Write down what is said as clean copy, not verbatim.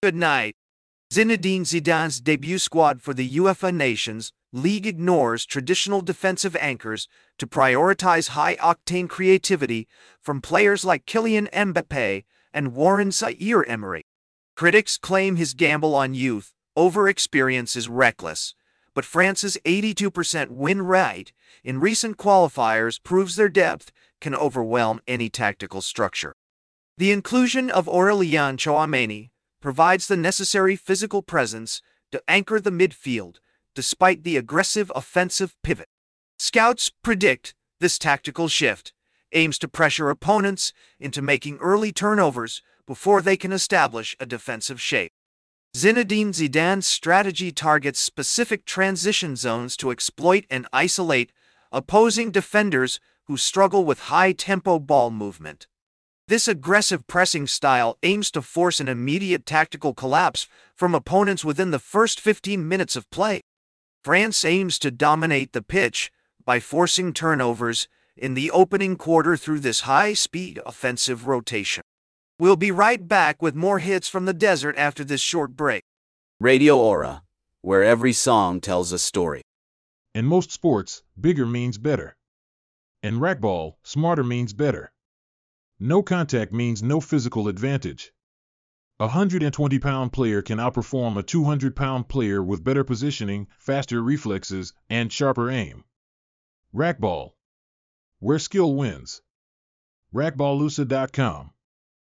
Good night. Zinedine Zidane's debut squad for the UEFA Nations League ignores traditional defensive anchors to prioritize high-octane creativity from players like Kylian Mbappé and Warren Zaïre-Emery. Critics claim his gamble on youth over experience is reckless, but France's 82% win rate in recent qualifiers proves their depth can overwhelm any tactical structure. The inclusion of Aurélien Tchouameni provides the necessary physical presence to anchor the midfield despite the aggressive offensive pivot. Scouts predict this tactical shift aims to pressure opponents into making early turnovers before they can establish a defensive shape. Zinedine Zidane's strategy targets specific transition zones to exploit and isolate opposing defenders who struggle with high-tempo ball movement. This aggressive pressing style aims to force an immediate tactical collapse from opponents within the first 15 minutes of play. France aims to dominate the pitch by forcing turnovers in the opening quarter through this high-speed offensive rotation. We'll be right back with more hits from the desert after this short break. Radio Aura, where every song tells a story. In most sports, bigger means better. In racquetball, smarter means better. No contact means no physical advantage. A 120-pound player can outperform a 200-pound player with better positioning, faster reflexes, and sharper aim. Racquetball, where skill wins. Racquetballusa.com